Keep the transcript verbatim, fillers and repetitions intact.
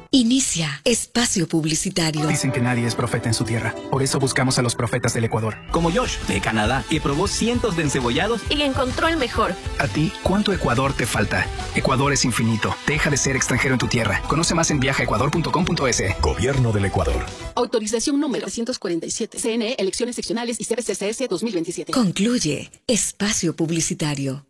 Inicia espacio publicitario. Dicen que nadie es profeta en su tierra. Por eso buscamos a los profetas del Ecuador. Como Josh, de Canadá, que probó cientos de encebollados y encontró el mejor. A ti, ¿cuánto Ecuador te falta? Ecuador es infinito. Deja de ser extranjero en tu tierra. Conoce más en viaja ecuador punto com punto es. Gobierno del Ecuador. Autorización número trescientos cuarenta y siete. C N E, Elecciones Seccionales y C B C C S dos mil veintisiete. Concluye espacio publicitario.